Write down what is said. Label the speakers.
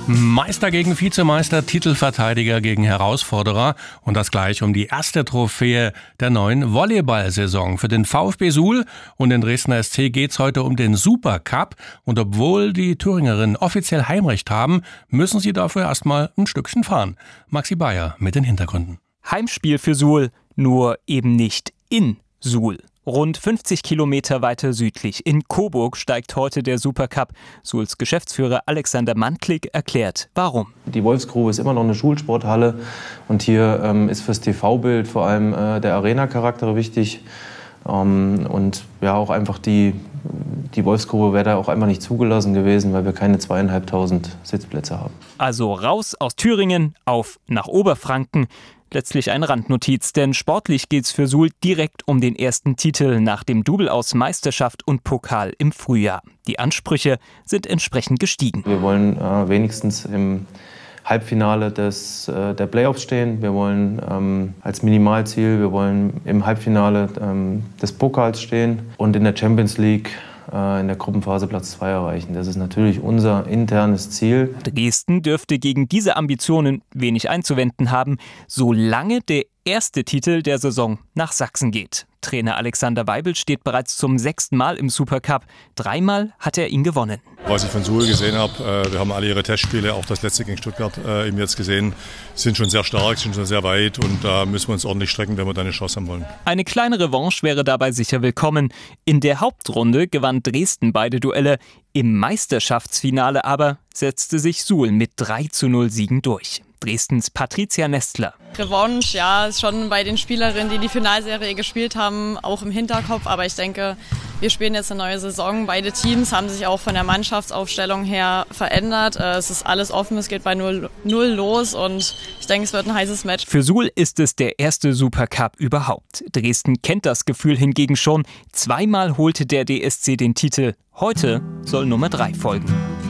Speaker 1: Meister gegen Vizemeister, Titelverteidiger gegen Herausforderer und das gleich um die erste Trophäe der neuen Volleyball-Saison. Für den VfB Suhl und den Dresdner SC geht's heute um den Supercup und obwohl die Thüringerinnen offiziell Heimrecht haben, müssen sie dafür erstmal ein Stückchen fahren. Maxi Bayer mit den Hintergründen.
Speaker 2: Heimspiel für Suhl, nur eben nicht in Suhl. Rund 50 Kilometer weiter südlich in Coburg steigt heute der Supercup. Suhls Geschäftsführer Alexander Mantlik erklärt, warum.
Speaker 3: Die Wolfsgrube ist immer noch eine Schulsporthalle und hier ist fürs TV-Bild vor allem der Arena-Charakter wichtig. Und ja, auch einfach die Wolfsgrube wäre da auch einfach nicht zugelassen gewesen, weil wir keine 2.500 Sitzplätze haben.
Speaker 2: Also raus aus Thüringen, auf nach Oberfranken. Letztlich eine Randnotiz, denn sportlich geht's für Suhl direkt um den ersten Titel nach dem Double aus Meisterschaft und Pokal im Frühjahr. Die Ansprüche sind entsprechend gestiegen.
Speaker 3: Wir wollen wenigstens im Halbfinale der Playoffs stehen. Wir wollen als Minimalziel, wir wollen im Halbfinale des Pokals stehen und in der Champions League in der Gruppenphase Platz 2 erreichen. Das ist natürlich unser internes Ziel.
Speaker 2: Dresden dürfte gegen diese Ambitionen wenig einzuwenden haben, solange der erste Titel der Saison nach Sachsen geht. Trainer Alexander Weibel steht bereits zum 6. Mal im Supercup. 3-mal hat er ihn gewonnen.
Speaker 4: Was ich von Suhl gesehen habe, wir haben alle ihre Testspiele, auch das letzte gegen Stuttgart eben jetzt gesehen, sind schon sehr stark, sind schon sehr weit und da müssen wir uns ordentlich strecken, wenn wir da eine Chance haben wollen.
Speaker 2: Eine kleine Revanche wäre dabei sicher willkommen. In der Hauptrunde gewann Dresden beide Duelle. Im Meisterschaftsfinale aber setzte sich Suhl mit 3:0 Siegen durch. Dresdens Patricia Nestler.
Speaker 5: Revanche, ja, ist schon bei den Spielerinnen, die die Finalserie gespielt haben, auch im Hinterkopf. Aber ich denke, wir spielen jetzt eine neue Saison. Beide Teams haben sich auch von der Mannschaftsaufstellung her verändert. Es ist alles offen, es geht bei 0 los und ich denke, es wird ein heißes Match.
Speaker 2: Für Suhl ist es der erste Supercup überhaupt. Dresden kennt das Gefühl hingegen schon. 2-mal holte der DSC den Titel. Heute soll Nummer 3 folgen.